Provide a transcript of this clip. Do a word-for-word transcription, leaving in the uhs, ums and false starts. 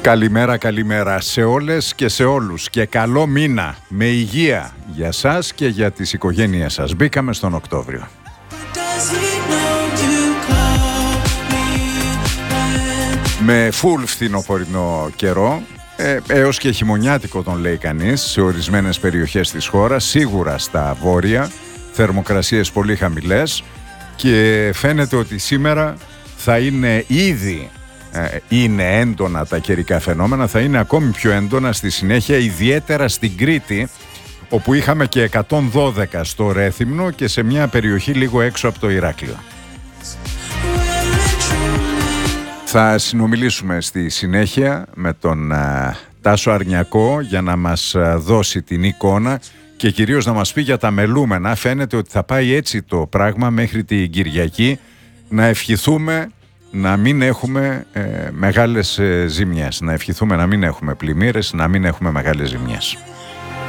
Καλημέρα, καλημέρα σε όλες και σε όλους και καλό μήνα με υγεία για σας και για τις οικογένειες σας. Μπήκαμε στον Οκτώβριο. Με φουλ φθινοπορεινό καιρό, ε, έως και χειμωνιάτικο τον λέει κανείς, σε ορισμένες περιοχές της χώρας, σίγουρα στα βόρεια, θερμοκρασίες πολύ χαμηλές και φαίνεται ότι σήμερα θα είναι ήδη είναι έντονα τα καιρικά φαινόμενα, θα είναι ακόμη πιο έντονα στη συνέχεια, ιδιαίτερα στην Κρήτη, όπου είχαμε και εκατόν δώδεκα στο Ρέθυμνο και σε μια περιοχή λίγο έξω από το Ηράκλειο. Θα συνομιλήσουμε στη συνέχεια με τον α, Τάσο Αρνιακό για να μας α, δώσει την εικόνα και κυρίως να μας πει για τα μελούμενα. Φαίνεται ότι θα πάει έτσι το πράγμα μέχρι την Κυριακή. Να ευχηθούμε να μην έχουμε ε, μεγάλες ε, ζημιές, να ευχηθούμε να μην έχουμε πλημμύρες, να μην έχουμε μεγάλες ζημιές.